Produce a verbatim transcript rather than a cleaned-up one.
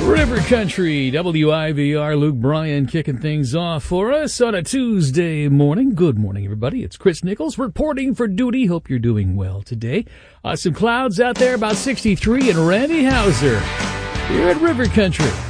River Country, W I V R, Luke Bryan kicking things off for us on a Tuesday morning. Good morning, everybody. It's Chris Nichols reporting for duty. Hope you're doing well today. Uh, some clouds out there, about sixty-three, and Randy Hauser here at River Country.